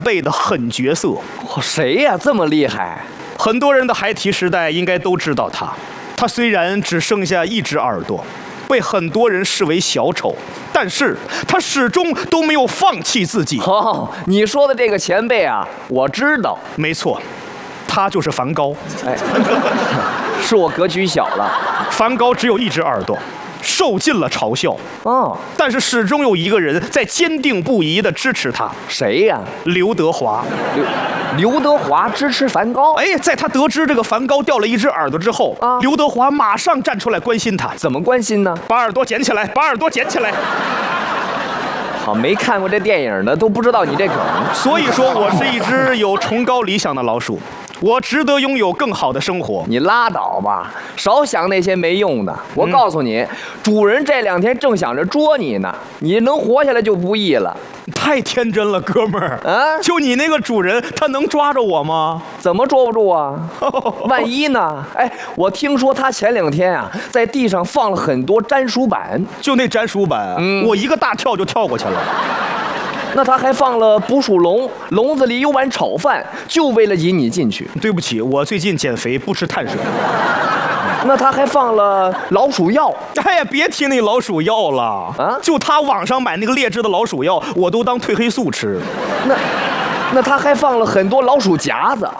辈的狠角色。 谁呀？这么厉害？ 很多人的孩提时代应该都知道他。他虽然只剩下一只耳朵，被很多人视为小丑，但是他始终都没有放弃自己。 哦，你说的这个前辈啊，我知道。 没错，他就是梵高。 哎，是我格局小了。 梵高只有一只耳朵，受尽了嘲笑。 哦， 但是始终有一个人在坚定不移地支持他。 谁呀？ 刘德华。 刘德华支持梵高。 哎，在他得知这个梵高掉了一只耳朵之后，刘德华马上站出来关心他。 怎么关心呢？ 把耳朵捡起来，把耳朵捡起来。 好，没看过这电影的都不知道你这梗。 所以说我是一只有崇高理想的老鼠，我值得拥有更好的生活。 你拉倒吧，少想那些没用的。我告诉你，主人这2天正想着捉你呢，你能活下来就不易了。 太天真了，哥们儿啊！就你那个主人，他能抓着我吗？ 怎么捉不住啊？万一呢？哎，我听说他前2天啊，在地上放了很多粘鼠板， 就那粘鼠板，我一个大跳就跳过去了。 那他还放了捕鼠笼，笼子里有碗炒饭，就为了引你进去。 对不起，我最近减肥，不吃碳水。 那他还放了老鼠药。 哎呀，别提那老鼠药了啊！就他网上买那个劣质的老鼠药，我都当褪黑素吃。 那他还放了很多老鼠夹子。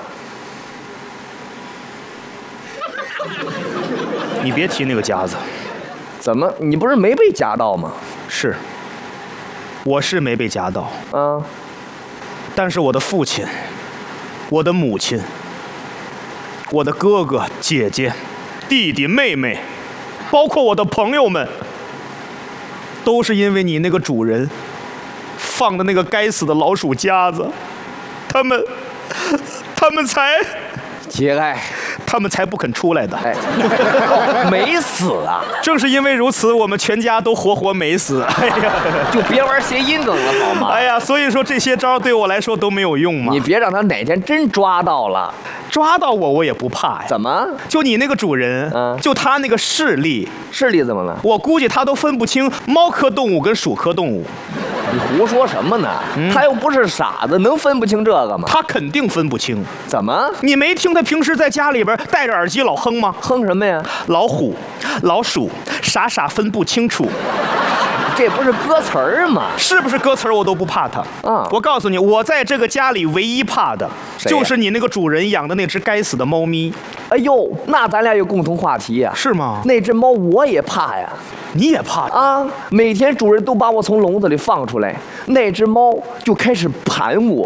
你别提那个夹子。 怎么？你不是没被夹到吗？ 是。我是没被夹到。但是我的父亲、我的母亲、我的哥哥、姐姐、弟弟、妹妹，包括我的朋友们，都是因为你那个主人放的那个该死的老鼠夹子，他们才节哀， 他们才不肯出来的。 哎，没死啊！ 正是因为如此，我们全家都活活没死。哎呀， 就别玩谐音梗了好吗？ 哎呀，所以说这些招对我来说都没有用嘛。 你别让他哪天真抓到了， 抓到我也不怕呀。 怎么？就你那个主人，就他那个视力怎么了？ 我估计他都分不清猫科动物跟鼠科动物。 你胡说什么呢？他又不是傻子，能分不清这个吗？ 他肯定分不清。 怎么？ 你没听他平时在家里边戴着耳机老哼吗？ 哼什么呀？ 老虎、老鼠，傻傻分不清楚。 这不是歌词儿吗？ 是不是歌词儿我都不怕他。我告诉你，我在这个家里唯一怕的，就是你那个主人养的那只该死的猫咪。 哎呦，那咱俩有共同话题呀。 是吗？ 那只猫我也怕呀。 你也怕啊？每天主人都把我从笼子里放出来，那只猫就开始盘我。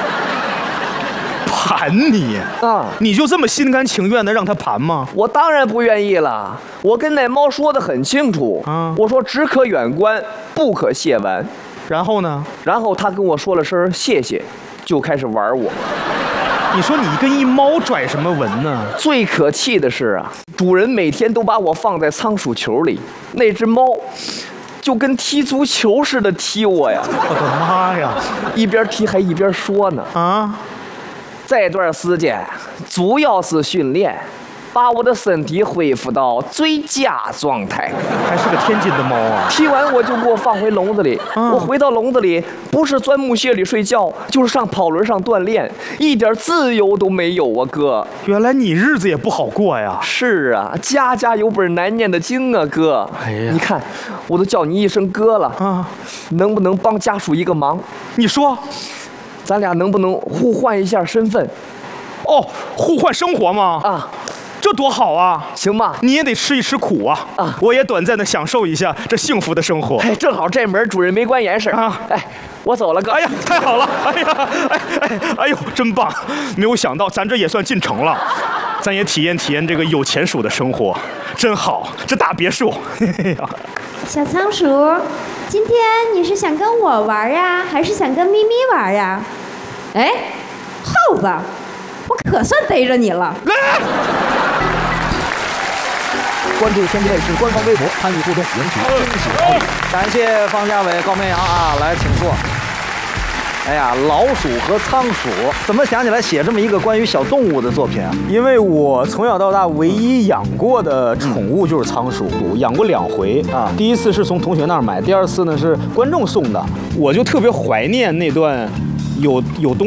盘你啊？你就这么心甘情愿的让它盘吗？ 我当然不愿意了。我跟那猫说的很清楚啊，我说只可远观，不可亵玩。 然后呢？ 然后他跟我说了声谢谢，就开始玩我。 你说你跟一猫拽什么文呢？ 最可气的是啊，主人每天都把我放在仓鼠球里，那只猫就跟踢足球似的踢我呀！ 我的妈呀！ 一边踢还一边说呢啊，这段时间主要是训练，把我的身体恢复到最佳状态。 还是个天津的猫啊！ 踢完我就给我放回笼子里。我回到笼子里，不是钻木屑里睡觉，就是上跑轮上锻炼，一点自由都没有啊，哥！ 原来你日子也不好过呀！ 是啊，家家有本难念的经啊，哥。哎呀，你看，我都叫你一声哥了啊，能不能帮家属一个忙？ 你说， 咱俩能不能互换一下身份？ 哦，互换生活吗？啊。这多好啊！ 行吧， 你也得吃一吃苦啊！我也短暂的享受一下这幸福的生活。 哎，正好这门主人没关严实啊！哎，我走了，哥。 哎呀，太好了！哎呀，哎呦，真棒！没有想到咱这也算进城了，咱也体验体验这个有钱鼠的生活，真好！这大别墅。 小仓鼠，今天你是想跟我玩呀，还是想跟咪咪玩呀？哎，好吧。我可算逮着你了！ 关注天津卫视官方微博，参与互动，赢取惊喜好礼。感谢方家伟、高绵阳啊，来请坐。哎呀，老鼠和仓鼠，怎么想起来写这么一个关于小动物的作品啊？ 因为我从小到大唯一养过的宠物就是仓鼠，养过2回啊。第一次是从同学那儿买，第2次呢是观众送的，我就特别怀念那段有东。